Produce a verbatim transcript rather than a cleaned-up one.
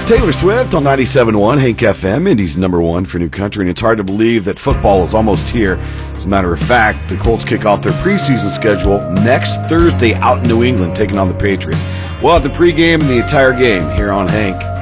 It's Taylor Swift on ninety-seven point one Hank F M, Indy's number one for new country, and it's hard to believe that football is almost here. As a matter of fact, the Colts kick off their preseason schedule next Thursday out in New England, taking on the Patriots. We'll have the pregame and the entire game here on Hank.